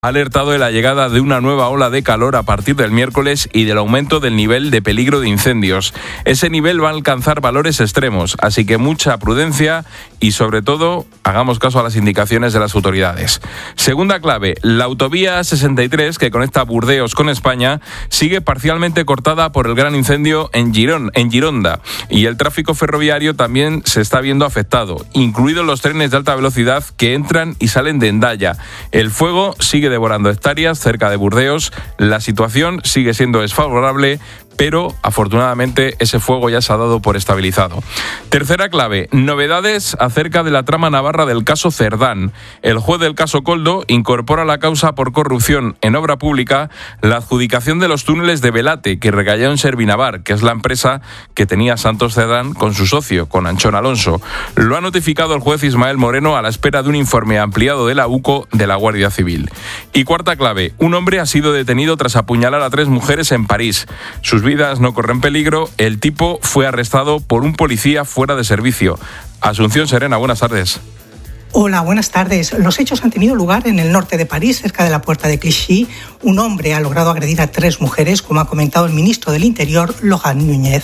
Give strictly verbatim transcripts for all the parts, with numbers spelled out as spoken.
ha alertado de la llegada de una nueva ola de calor a partir del miércoles y del aumento del nivel de peligro de incendios. Ese nivel va a alcanzar valores extremos, así que mucha prudencia y, sobre todo, hagamos caso a las indicaciones de las autoridades. Segunda clave, la autovía sesenta y tres, que conecta Burdeos con España, sigue parcialmente cortada por el gran incendio en Girón, en Gironda, y el tráfico ferroviario también se está viendo afectado, incluidos los trenes de alta velocidad que entran y salen de Hendaya. El fuego sigue devorando hectáreas cerca de Burdeos. La situación sigue siendo desfavorable, pero afortunadamente ese fuego ya se ha dado por estabilizado. Tercera clave, novedades acerca de la trama navarra del caso Cerdán. El juez del caso Koldo incorpora a la causa por corrupción en obra pública la adjudicación de los túneles de Velate que recayó en Servinavar, que es la empresa que tenía Santos Cerdán con su socio, con Anchón Alonso. Lo ha notificado el juez Ismael Moreno a la espera de un informe ampliado de la U C O de la Guardia Civil. Y cuarta clave, un hombre ha sido detenido tras apuñalar a tres mujeres en París. Sus vidas no corren peligro. El tipo fue arrestado por un policía fuera de servicio. Asunción Serena, buenas tardes. Hola, buenas tardes. Los hechos han tenido lugar en el norte de París, cerca de la puerta de Clichy. Un hombre ha logrado agredir a tres mujeres, como ha comentado el ministro del Interior, Laurent Nunez.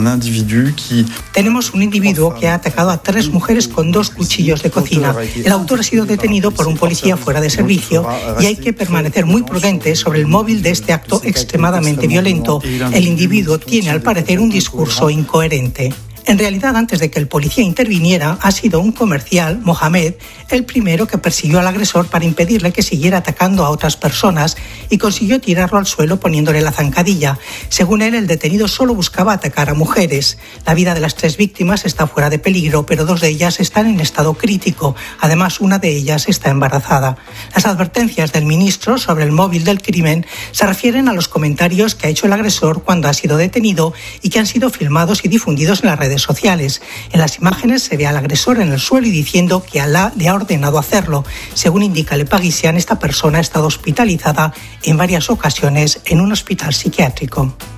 Tenemos un individuo que ha atacado a tres mujeres con dos cuchillos de cocina. El autor ha sido detenido por un policía fuera de servicio y hay que permanecer muy prudentes sobre el móvil de este acto extremadamente violento. El individuo tiene, al parecer, un discurso incoherente. En realidad, antes de que el policía interviniera, ha sido un comercial, Mohamed, el primero que persiguió al agresor para impedirle que siguiera atacando a otras personas y consiguió tirarlo al suelo poniéndole la zancadilla. Según él, el detenido solo buscaba atacar a mujeres. La vida de las tres víctimas está fuera de peligro, pero dos de ellas están en estado crítico. Además, una de ellas está embarazada. Las advertencias del ministro sobre el móvil del crimen se refieren a los comentarios que ha hecho el agresor cuando ha sido detenido y que han sido filmados y difundidos en las redes sociales. En las imágenes se ve al agresor en el suelo y diciendo que Alá le ha ordenado hacerlo. Según indica Le Parisien, esta persona ha estado hospitalizada en varias ocasiones en un hospital psiquiátrico.